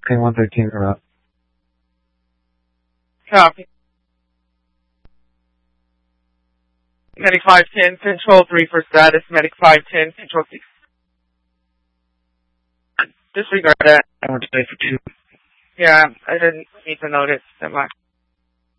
Okay, 113 are up. Copy. Medic 510, Control 3 for status. Medic 510, Control 6. Disregard that. I want to stay for 2. Yeah, I didn't need to notice that much.